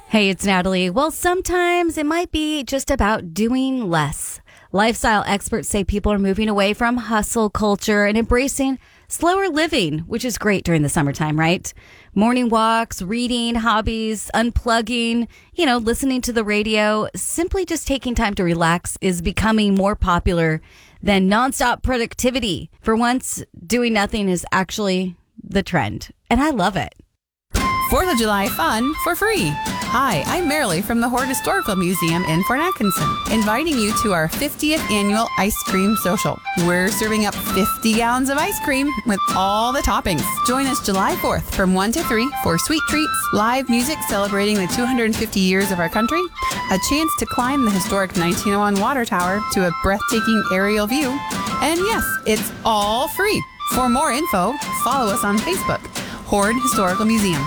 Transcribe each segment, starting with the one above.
Hey, it's Natalie. Well, sometimes it might be just about doing less. Lifestyle experts say people are moving away from hustle culture and embracing slower living, which is great during the summertime, right? Morning walks, reading, hobbies, unplugging, listening to the radio, simply just taking time to relax is becoming more popular than nonstop productivity. For once, doing nothing is actually the trend, and I love it. 4th of July fun for free. Hi, I'm Marilee from the Hoard Historical Museum in Fort Atkinson, inviting you to our 50th annual ice cream social. We're serving up 50 gallons of ice cream with all the toppings. Join us July 4th from 1 to 3 for sweet treats, live music celebrating the 250 years of our country, a chance to climb the historic 1901 water tower to a breathtaking aerial view, and yes, it's all free. For more info, follow us on Facebook, Hoard Historical Museum.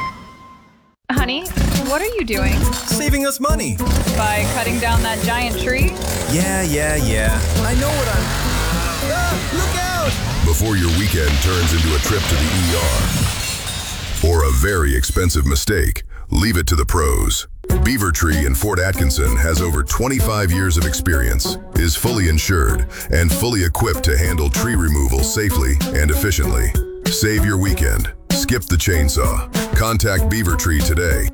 Honey, what are you doing? Saving us money. By cutting down that giant tree? Yeah. I know what look out! Before your weekend turns into a trip to the ER. Or a very expensive mistake, leave it to the pros. Beaver Tree in Fort Atkinson has over 25 years of experience, is fully insured, and fully equipped to handle tree removal safely and efficiently. Save your weekend. Skip the chainsaw. Contact Beaver Tree today.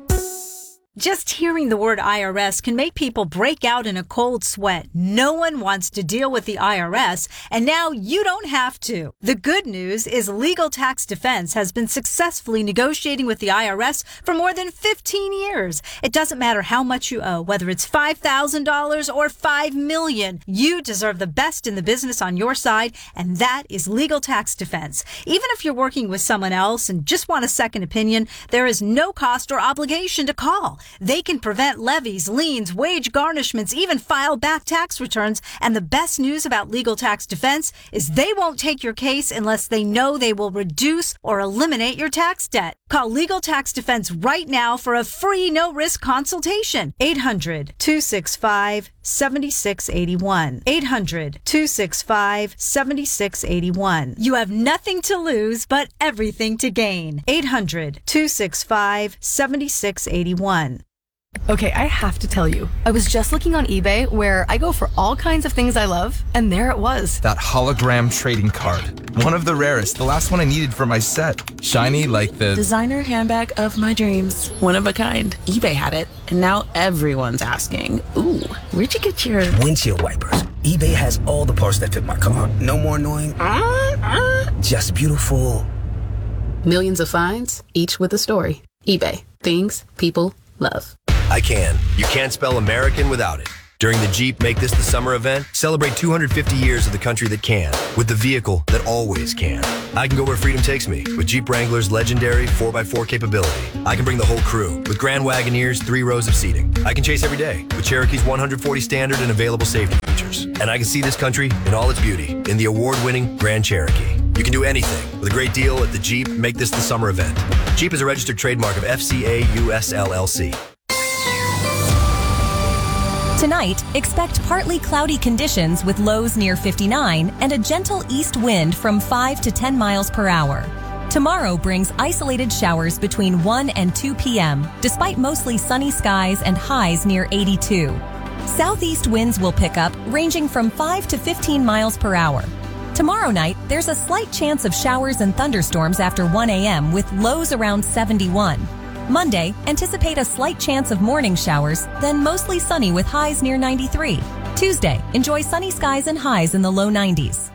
Just hearing the word IRS can make people break out in a cold sweat. No one wants to deal with the IRS, and now you don't have to. The good news is Legal Tax Defense has been successfully negotiating with the IRS for more than 15 years. It doesn't matter how much you owe, whether it's $5,000 or $5 million. You deserve the best in the business on your side, and that is Legal Tax Defense. Even if you're working with someone else and just want a second opinion, there is no cost or obligation to call. They can prevent levies, liens, wage garnishments, even file back tax returns. And the best news about Legal Tax Defense is they won't take your case unless they know they will reduce or eliminate your tax debt. Call Legal Tax Defense right now for a free no-risk consultation. 800-265-7681. 800-265-7681. You have nothing to lose but everything to gain. 800-265-7681. Okay, I have to tell you, I was just looking on eBay where I go for all kinds of things I love, and there it was. That hologram trading card. One of the rarest, the last one I needed for my set. Shiny like the designer handbag of my dreams. One of a kind. eBay had it, and now everyone's asking, ooh, where'd you get your windshield wipers? eBay has all the parts that fit my car. No more annoying, just beautiful. Millions of finds, each with a story. eBay. Things people love. I can. You can't spell American without it. During the Jeep Make This the Summer event, celebrate 250 years of the country that can, with the vehicle that always can. I can go where freedom takes me, with Jeep Wrangler's legendary 4x4 capability. I can bring the whole crew, with Grand Wagoneer's 3 rows of seating. I can chase every day, with Cherokee's 140 standard and available safety features. And I can see this country in all its beauty, in the award-winning Grand Cherokee. You can do anything with a great deal at the Jeep Make This the Summer event. Jeep is a registered trademark of FCA US LLC. Tonight, expect partly cloudy conditions with lows near 59 and a gentle east wind from 5 to 10 miles per hour. Tomorrow brings isolated showers between 1 and 2 p.m., despite mostly sunny skies and highs near 82. Southeast winds will pick up, ranging from 5 to 15 miles per hour. Tomorrow night, there's a slight chance of showers and thunderstorms after 1 a.m. with lows around 71. Monday, anticipate a slight chance of morning showers, then mostly sunny with highs near 93. Tuesday, enjoy sunny skies and highs in the low 90s.